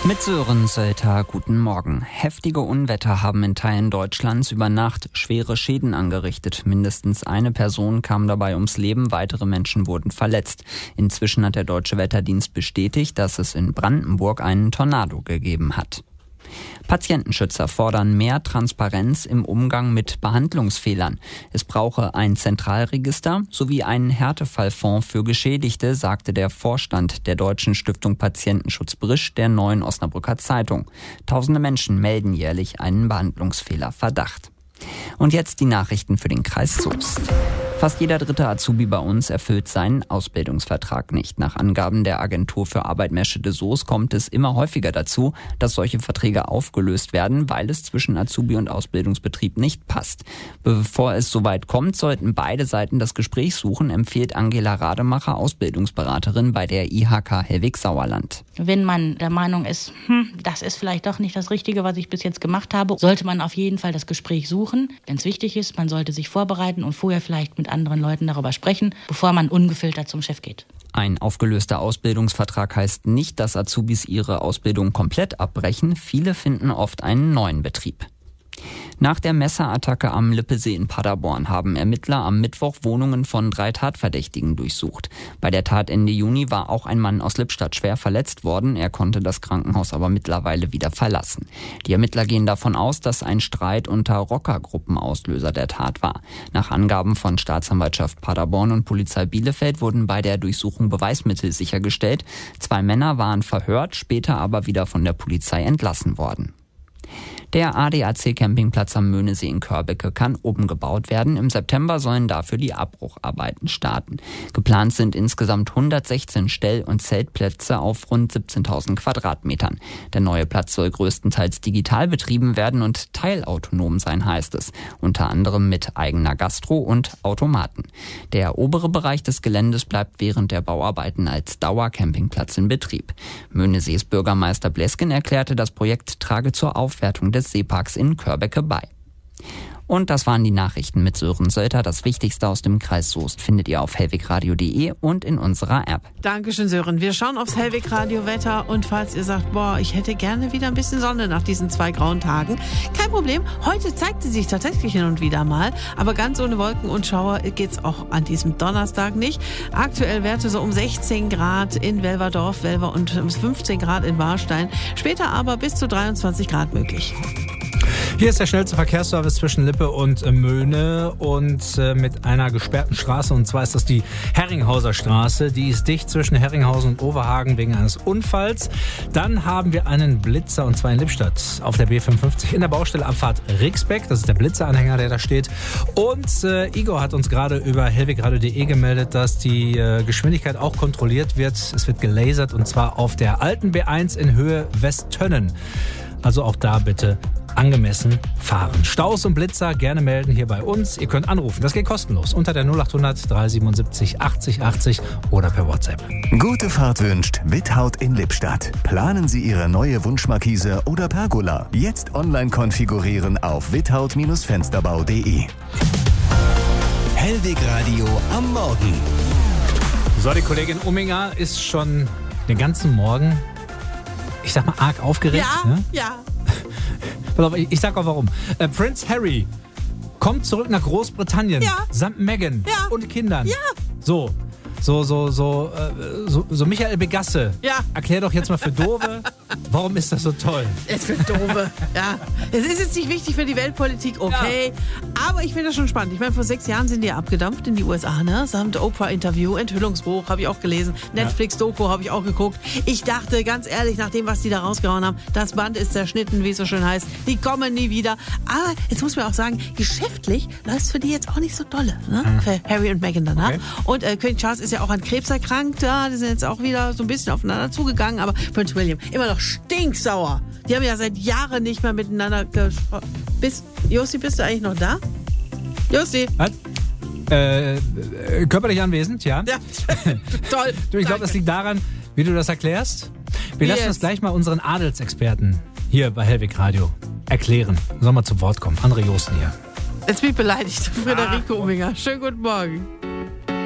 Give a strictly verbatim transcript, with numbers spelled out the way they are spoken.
Mit Sören Sölter, guten Morgen. Heftige Unwetter haben in Teilen Deutschlands über Nacht schwere Schäden angerichtet. Mindestens eine Person kam dabei ums Leben, weitere Menschen wurden verletzt. Inzwischen hat der Deutsche Wetterdienst bestätigt, dass es in Brandenburg einen Tornado gegeben hat. Patientenschützer fordern mehr Transparenz im Umgang mit Behandlungsfehlern. Es brauche ein Zentralregister sowie einen Härtefallfonds für Geschädigte, sagte der Vorstand der Deutschen Stiftung Patientenschutz Brisch der Neuen Osnabrücker Zeitung. Tausende Menschen melden jährlich einen Behandlungsfehlerverdacht. Und jetzt die Nachrichten für den Kreis Soest. Fast jeder dritte Azubi bei uns erfüllt seinen Ausbildungsvertrag nicht. Nach Angaben der Agentur für Arbeit Meschede Soest kommt es immer häufiger dazu, dass solche Verträge aufgelöst werden, weil es zwischen Azubi und Ausbildungsbetrieb nicht passt. Bevor es soweit kommt, sollten beide Seiten das Gespräch suchen, empfiehlt Angela Rademacher, Ausbildungsberaterin bei der I H K Hellwig-Sauerland. Wenn man der Meinung ist, hm, das ist vielleicht doch nicht das Richtige, was ich bis jetzt gemacht habe, sollte man auf jeden Fall das Gespräch suchen. Wenn es wichtig ist, man sollte sich vorbereiten und vorher vielleicht mit anderen Leuten darüber sprechen, bevor man ungefiltert zum Chef geht. Ein aufgelöster Ausbildungsvertrag heißt nicht, dass Azubis ihre Ausbildung komplett abbrechen. Viele finden oft einen neuen Betrieb. Nach der Messerattacke am Lippesee in Paderborn haben Ermittler am Mittwoch Wohnungen von drei Tatverdächtigen durchsucht. Bei der Tat Ende Juni war auch ein Mann aus Lippstadt schwer verletzt worden. Er konnte das Krankenhaus aber mittlerweile wieder verlassen. Die Ermittler gehen davon aus, dass ein Streit unter Rockergruppen Auslöser der Tat war. Nach Angaben von Staatsanwaltschaft Paderborn und Polizei Bielefeld wurden bei der Durchsuchung Beweismittel sichergestellt. Zwei Männer waren verhört, später aber wieder von der Polizei entlassen worden. Der A D A C-Campingplatz am Möhnesee in Körbecke kann umgebaut werden. Im September sollen dafür die Abbrucharbeiten starten. Geplant sind insgesamt hundertsechzehn Stell- und Zeltplätze auf rund siebzehntausend Quadratmetern. Der neue Platz soll größtenteils digital betrieben werden und teilautonom sein, heißt es. Unter anderem mit eigener Gastro und Automaten. Der obere Bereich des Geländes bleibt während der Bauarbeiten als Dauercampingplatz in Betrieb. Möhnesees Bürgermeister Bleskin erklärte, das Projekt trage zur Aufwertung des Seeparks in Körbecke bei. Und das waren die Nachrichten mit Sören Sölter. Das Wichtigste aus dem Kreis Soest findet ihr auf hellwegradio punkt de und in unserer App. Dankeschön, Sören. Wir schauen aufs Hellwig-Radio-Wetter und falls ihr sagt, boah, ich hätte gerne wieder ein bisschen Sonne nach diesen zwei grauen Tagen, kein Problem. Heute zeigt sie sich tatsächlich hin und wieder mal, aber ganz ohne Wolken und Schauer geht's auch an diesem Donnerstag nicht. Aktuell Werte so um sechzehn Grad in Welverdorf, Welver und fünfzehn Grad in Warstein. Später aber bis zu dreiundzwanzig Grad möglich. Hier ist der schnellste Verkehrsservice zwischen Lippe und Möhne und äh, mit einer gesperrten Straße. Und zwar ist das die Herringhauser Straße. Die ist dicht zwischen Herringhausen und Overhagen wegen eines Unfalls. Dann haben wir einen Blitzer und zwar in Lippstadt auf der B fünfundfünfzig in der Baustelle Abfahrt Rixbeck. Das ist der Blitzeranhänger, der da steht. Und äh, Igor hat uns gerade über hellwegradio punkt de gemeldet, dass die äh, Geschwindigkeit auch kontrolliert wird. Es wird gelasert und zwar auf der alten B eins in Höhe Westtönnen. Also auch da bitte angemessen fahren. Staus und Blitzer gerne melden hier bei uns. Ihr könnt anrufen. Das geht kostenlos unter der null achthundert dreihundertsiebenundsiebzig achtzig achtzig oder per WhatsApp. Gute Fahrt wünscht Withaut in Lippstadt. Planen Sie Ihre neue Wunschmarkise oder Pergola. Jetzt online konfigurieren auf withaut Fensterbau punkt de. Hellwig-Radio am Morgen. So, die Kollegin Umminger ist schon den ganzen Morgen, ich sag mal, arg aufgeregt. Ja, ne? ja. Pass auf, ich sag auch warum. Äh, Prince Harry kommt zurück nach Großbritannien. Ja. Samt Meghan Ja. und Kindern. Ja. So, so, so, so, äh, so, so Michael Begasse. Ja. Erklär doch jetzt mal für Dove, warum ist das so toll? Es für Doofe. Ja. Es ist jetzt nicht wichtig für die Weltpolitik, okay. Ja. Aber ich finde das schon spannend. Ich meine, vor sechs Jahren sind die ja abgedampft in die U S A, ne? Samt Oprah-Interview, Enthüllungsbuch, habe ich auch gelesen. Netflix-Doku habe ich auch geguckt. Ich dachte, ganz ehrlich, nach dem, was die da rausgehauen haben, das Band ist zerschnitten, wie es so schön heißt. Die kommen nie wieder. Aber jetzt muss man auch sagen, geschäftlich läuft es für die jetzt auch nicht so dolle, ne? Mhm. Für Harry und Meghan danach. Okay. Und äh, König Charles ist ja auch an Krebs erkrankt. Ja, die sind jetzt auch wieder so ein bisschen aufeinander zugegangen. Aber Prince William immer noch stinksauer. Die haben ja seit Jahren nicht mehr miteinander gesprochen. Bis, Josti, bist du eigentlich noch da? Josti? Was? Äh, körperlich anwesend, ja. Ja, toll. Du, ich glaube, das liegt daran, wie du das erklärst. Wir lassen Yes. uns gleich mal unseren Adelsexperten hier bei Hellwig Radio erklären. Sollen wir zu Wort kommen. André Josten hier. Jetzt bin ich beleidigt. Friederike Umminger. Schönen guten Morgen.